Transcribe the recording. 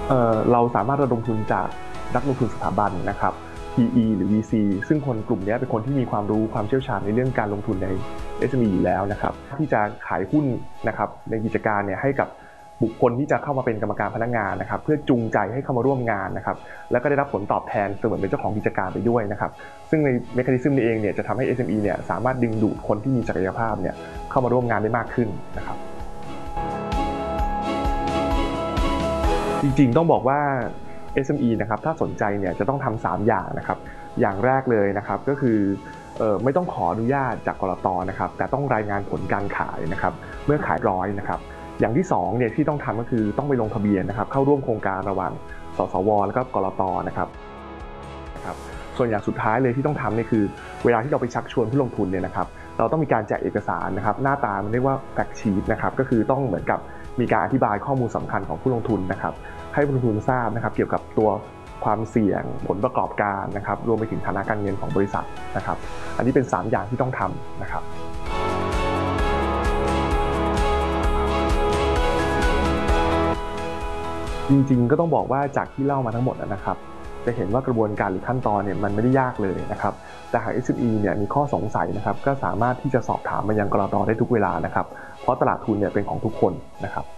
เราสามารถระดมทุนจากนักลงทุนสถาบันนะครับ PE หรือ VC ซึ่งคนกลุ่มนี้เป็นคนที่มีความรู้ความเชี่ยวชาญในเรื่องการลงทุนใน SME อยู่แล้วนะครับที่จะขายหุ้นนะครับในกิจการเนี่ยให้กับบุคคลที่จะเข้ามาเป็นกรรมการพนักงานนะครับเพื่อจูงใจให้เข้ามาร่วมงานนะครับแล้วก็ได้รับผลตอบแทนเสมือนเป็นเจ้าของกิจการไปด้วยนะครับซึ่งในเมคานิซึมนี้เองเนี่ยจะทำให้ SME เนี่ยสามารถดึงดูดคนที่มีศักยภาพเนี่ยเข้ามาร่วมงานได้มากขึ้นนะครับจริงๆต้องบอกว่า SME นะครับถ้าสนใจเนี่ยจะต้องทำ3อย่างนะครับอย่างแรกเลยนะครับก็คือไม่ต้องขออนุญาตจากกลต.นะครับแต่ต้องรายงานผลการขายนะครับเมื่อขายร้อยนะครับอย่างที่2เนี่ยที่ต้องทำก็คือต้องไปลงทะเบียนนะครับเข้าร่วมโครงการระหว่างสสวแล้วก็กลต.นะครับส่วนอย่างสุดท้ายเลยที่ต้องทำเนี่ยคือเวลาที่เราไปชักชวนผู้ลงทุนเนี่ยนะครับเราต้องมีการแจกเอกสารนะครับหน้าตามันเรียกว่าแฟกชีทนะครับก็คือต้องเหมือนกับมีการอธิบายข้อมูลสำคัญของผู้ลงทุนนะครับให้ผู้ลงทุนทราบนะครับเกี่ยวกับตัวความเสี่ยงผลประกอบการนะครับรวมไปถึงฐานะการเงินของบริษัทนะครับอันนี้เป็น3อย่างที่ต้องทำนะครับจริงๆก็ต้องบอกว่าจากที่เล่ามาทั้งหมดนะครับจะเห็นว่ากระบวนการหรือขั้นตอนเนี่ยมันไม่ได้ยากเลยนะครับแต่หาก SME เนี่ยมีข้อสงสัยนะครับก็สามารถที่จะสอบถามมายังกลต.ได้ทุกเวลานะครับเพราะตลาดทุนเนี่ยเป็นของทุกคนนะครับ